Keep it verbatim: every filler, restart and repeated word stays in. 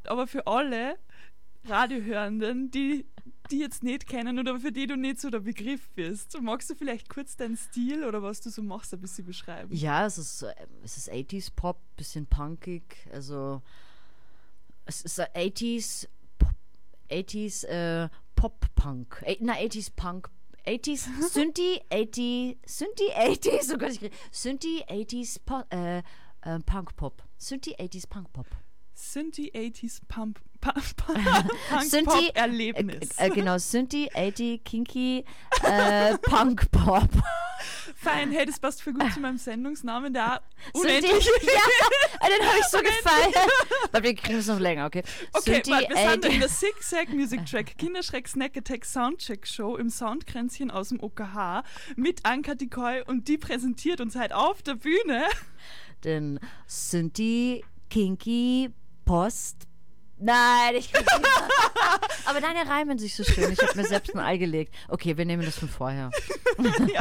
aber für alle Radiohörenden, die die jetzt nicht kennen oder für die du nicht so der Begriff bist, magst du vielleicht kurz deinen Stil oder was du so machst, ein bisschen beschreiben? Ja, es ist, es ist achtziger Pop, bisschen punkig, also es ist achtziger Pop, achtziger äh, Pop-Punk, äh, na achtziger Punk, achtziger Synthi, achtziger Synthi, achtziger, so Gott, ich krieg, Synthi, achtziger Po- äh, äh, Punk-Pop, Synthi, achtziger Punk-Pop. Synthi achtziger Pump, Pump, Punk Pop Erlebnis. Äh, äh, genau, Synthi, achtziger Kinky, äh, Punk Pop. Fein, hey, das passt voll gut zu meinem Sendungsnamen, der unendlich. unendlich. Ja, den habe ich so gefeiert. Aber wir kriegen es noch länger, okay? Okay, Synthi, warte, wir sind achtziger in der Zig-Zag Music Track Kinderschreck Snack Attack Soundcheck Show im Soundkränzchen aus dem O K H mit Anka Dikoy und die präsentiert uns halt auf der Bühne den Synthi, Kinky, Post. Nein, ich kann nicht. Aber deine reimen sich so schön. Ich habe mir selbst ein Ei gelegt. Okay, wir nehmen das von vorher. Ja,